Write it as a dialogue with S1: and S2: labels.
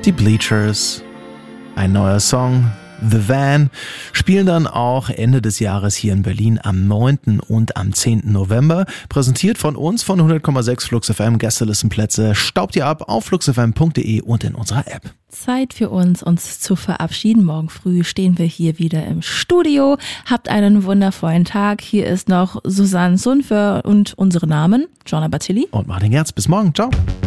S1: Die Bleachers, ein neuer Song, The Van, spielen dann auch Ende des Jahres hier in Berlin am 9. und am 10. November. Präsentiert von uns, von 100,6 Flux FM. Gästelistenplätze staubt ihr ab auf fluxfm.de und in unserer App.
S2: Zeit für uns zu verabschieden. Morgen früh stehen wir hier wieder im Studio. Habt einen wundervollen Tag. Hier ist noch Susanne Sunfer und unsere Namen, Jonna Batilli
S1: und Martin Gerz. Bis morgen. Ciao.